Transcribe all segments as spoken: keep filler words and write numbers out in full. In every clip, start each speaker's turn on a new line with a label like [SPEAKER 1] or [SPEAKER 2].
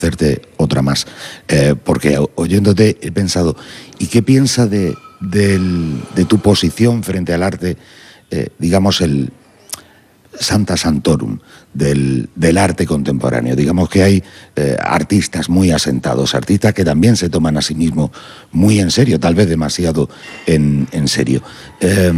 [SPEAKER 1] hacerte otra más, eh, porque oyéndote he pensado, ¿y qué piensa de, del, de tu posición frente al arte, eh, digamos, el Santa Santorum del, del arte contemporáneo? Digamos que hay eh, artistas muy asentados, artistas que también se toman a sí mismos muy en serio, tal vez demasiado en, en serio. Eh,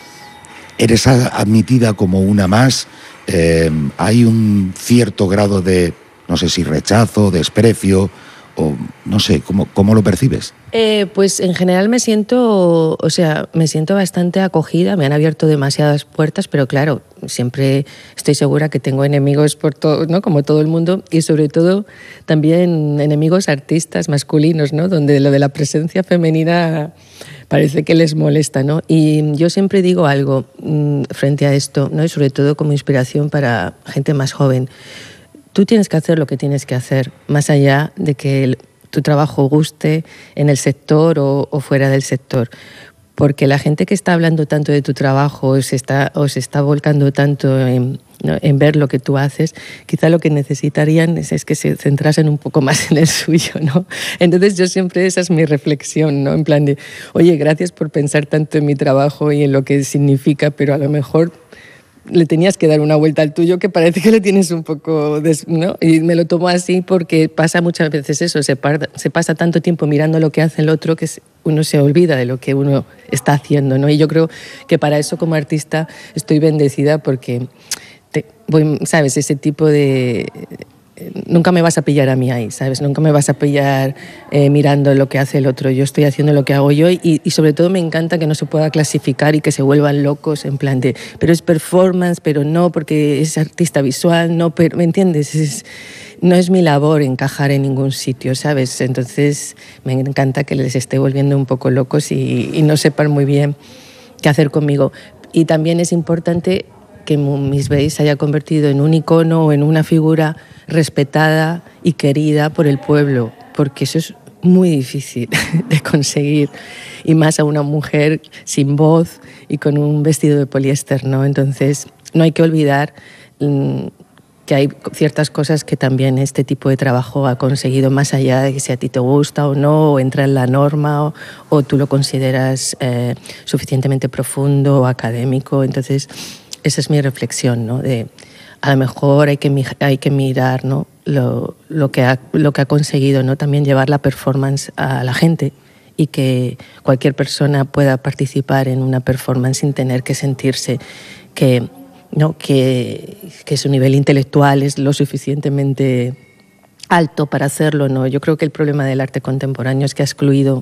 [SPEAKER 1] ¿Eres admitida como una más? Eh, ¿Hay un cierto grado de, no sé si rechazo, desprecio, o no sé, ¿cómo, cómo lo percibes?
[SPEAKER 2] Eh, pues en general me siento, o sea, me siento bastante acogida, me han abierto demasiadas puertas, pero claro, siempre estoy segura que tengo enemigos por todo, ¿no? Como todo el mundo, y sobre todo también enemigos artistas masculinos, ¿no? Donde lo de la presencia femenina parece que les molesta, ¿no? Y yo siempre digo algo mmm, frente a esto, ¿no? Y sobre todo como inspiración para gente más joven. Tú tienes que hacer lo que tienes que hacer, más allá de que el, tu trabajo guste en el sector o, o fuera del sector. Porque la gente que está hablando tanto de tu trabajo o se está, o se está volcando tanto en, ¿no? en ver lo que tú haces, quizá lo que necesitarían es, es que se centrasen un poco más en el suyo, ¿no? Entonces yo siempre, esa es mi reflexión, ¿no? En plan de, oye, gracias por pensar tanto en mi trabajo y en lo que significa, pero a lo mejor le tenías que dar una vuelta al tuyo, que parece que le tienes un poco, des, ¿no? Y me lo tomo así porque pasa muchas veces eso, se, par, se pasa tanto tiempo mirando lo que hace el otro que uno se olvida de lo que uno está haciendo, ¿no? Y yo creo que para eso como artista estoy bendecida porque, te, voy, ¿sabes? Ese tipo de... Nunca me vas a pillar a mí ahí, ¿sabes? Nunca me vas a pillar eh, mirando lo que hace el otro. Yo estoy haciendo lo que hago yo y, y sobre todo me encanta que no se pueda clasificar y que se vuelvan locos en plan de, pero es performance, pero no, porque es artista visual, no, pero, ¿me entiendes? Es, no es mi labor encajar en ningún sitio, ¿sabes? Entonces me encanta que les esté volviendo un poco locos y, y no sepan muy bien qué hacer conmigo. Y también es importante que Miss Base se haya convertido en un icono o en una figura respetada y querida por el pueblo, porque eso es muy difícil de conseguir, y más a una mujer sin voz y con un vestido de poliéster, ¿no? Entonces no hay que olvidar mmm, que hay ciertas cosas que también este tipo de trabajo ha conseguido, más allá de que si a ti te gusta o no, o entra en la norma, o, o tú lo consideras eh, suficientemente profundo o académico. Entonces esa es mi reflexión, ¿no? De, a lo mejor hay que, hay que mirar, ¿no? lo, lo, que ha, lo que ha conseguido, ¿no? También llevar la performance a la gente y que cualquier persona pueda participar en una performance sin tener que sentirse que, ¿no? que, que su nivel intelectual es lo suficientemente alto para hacerlo, ¿no? Yo creo que el problema del arte contemporáneo es que ha excluido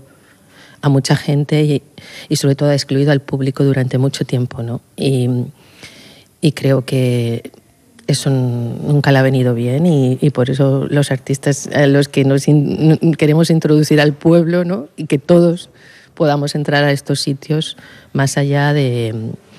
[SPEAKER 2] a mucha gente y, y sobre todo ha excluido al público durante mucho tiempo, ¿no? Y, y creo que eso nunca le ha venido bien y, y por eso los artistas a los que nos in, queremos introducir al pueblo, ¿no? Y que todos podamos entrar a estos sitios más allá de,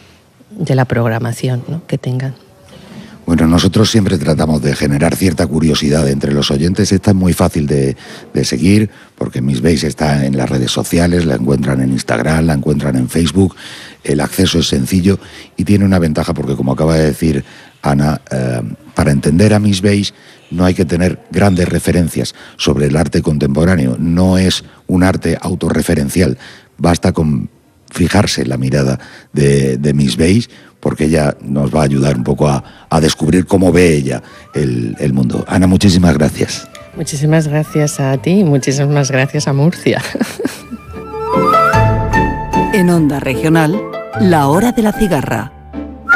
[SPEAKER 2] de la programación, ¿no? que tengan.
[SPEAKER 1] Bueno, nosotros siempre tratamos de generar cierta curiosidad entre los oyentes. Esta es muy fácil de, de seguir porque Miss Base está en las redes sociales, la encuentran en Instagram, la encuentran en Facebook. El acceso es sencillo y tiene una ventaja porque, como acaba de decir Ana, eh, para entender a Miss Base no hay que tener grandes referencias sobre el arte contemporáneo. No es un arte autorreferencial. Basta con fijarse en la mirada de, de Miss Base, porque ella nos va a ayudar un poco a, a descubrir cómo ve ella el, el mundo. Ana, muchísimas gracias.
[SPEAKER 2] Muchísimas gracias a ti y muchísimas gracias a Murcia.
[SPEAKER 3] En Onda Regional, La Hora de la Cigarra.